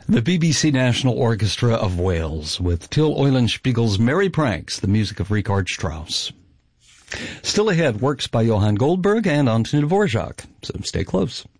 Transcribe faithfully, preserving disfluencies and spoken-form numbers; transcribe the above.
The B B C National Orchestra of Wales with Till Eulenspiegel's Merry Pranks, the music of Richard Strauss. Still ahead, works by Johann Goldberg and Antonin Dvorak, so stay close.